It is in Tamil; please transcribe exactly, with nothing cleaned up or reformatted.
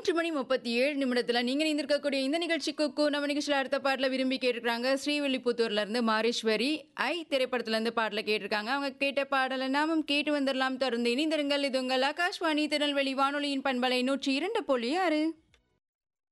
மூன்று மணி முப்பத்தி ஏழு நிமிடத்துல நீங்க இணைந்திருக்கக்கூடிய இந்த நிகழ்ச்சி குக்கு நம்ம நிகழ்ச்சியில் அடுத்த பாட்டில் விரும்பி கேட்டிருக்காங்க ஸ்ரீவில்லிபுத்தூர்ல இருந்து மாரீஸ்வரி ஐ திரைப்படத்துல இருந்து பாட்டில் கேட்டிருக்காங்க. அவங்க கேட்ட பாடலை நாமும் கேட்டு வந்துடலாம். தொடர்ந்து இணைந்திருங்கள். இது உங்கள் ஆகாஷ்வாணி திருநெல்வேலி வானொலியின் பண்பலை நூற்றி இரண்டு புள்ளி ஆறு.